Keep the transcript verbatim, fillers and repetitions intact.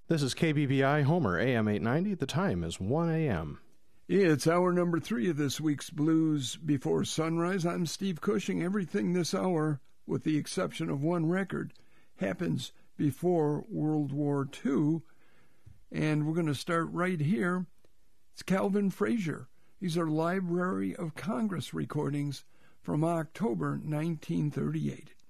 This is K B B I Homer, A M eight ninety. The time is one a m It's hour number three of this week's Blues Before Sunrise. I'm Steve Cushing. Everything this hour, with the exception of one record, happens before World War Two. And we're going to start right here. It's Calvin Frazier. These are Library of Congress recordings from October nineteen thirty-eight.